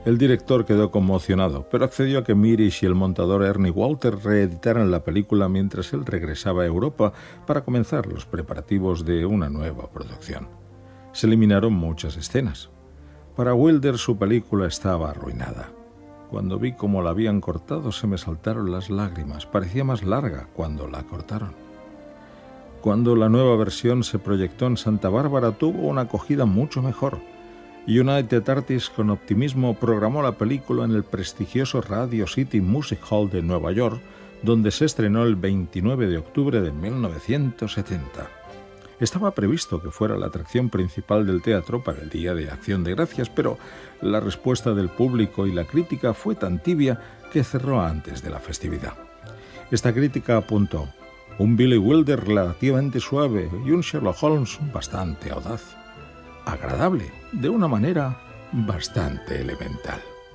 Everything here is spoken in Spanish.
El director quedó conmocionado, pero accedió a que Mirisch y el montador Ernie Walter reeditaran la película mientras él regresaba a Europa para comenzar los preparativos de una nueva producción. Se eliminaron muchas escenas. Para Wilder su película estaba arruinada. Cuando vi cómo la habían cortado se me saltaron las lágrimas. Parecía más larga cuando la cortaron. Cuando la nueva versión se proyectó en Santa Bárbara tuvo una acogida mucho mejor. United Artists con optimismo programó la película en el prestigioso Radio City Music Hall de Nueva York, donde se estrenó el 29 de octubre de 1970. Estaba previsto que fuera la atracción principal del teatro para el Día de Acción de Gracias, pero la respuesta del público y la crítica fue tan tibia que cerró antes de la festividad. Esta crítica apuntó: un Billy Wilder relativamente suave y un Sherlock Holmes bastante audaz. Agradable, de una manera bastante elemental.